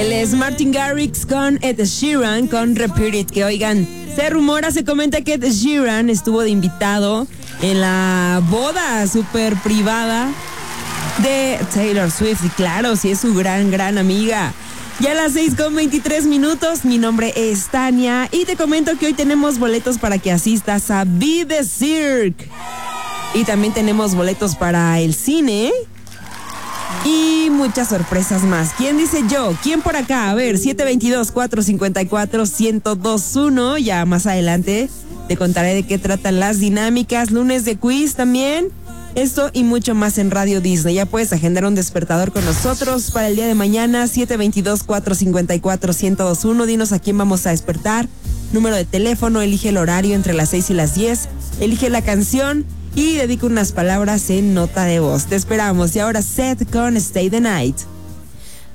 Él es Martin Garrix con Ed Sheeran con Repeat It. Que oigan, se comenta que Ed Sheeran estuvo de invitado en la boda súper privada de Taylor Swift. Y claro, sí es su gran amiga. Ya a las 6:23, mi nombre es Tania y te comento que hoy tenemos boletos para que asistas a Be The Cirque. Y también tenemos boletos para el cine y muchas sorpresas más. ¿Quién dice yo? ¿Quién por acá? A ver, 722-454-1021. Ya más adelante te contaré de qué tratan las dinámicas. Lunes de quiz también. Esto y mucho más en Radio Disney. Ya puedes agendar un despertador con nosotros para el día de mañana, 722-454-1021. Dinos a quién vamos a despertar. Número de teléfono, elige el horario entre las 6 y las 10. Elige la canción y dedica unas palabras en nota de voz. Te esperamos. Y ahora Seth con Stay the Night.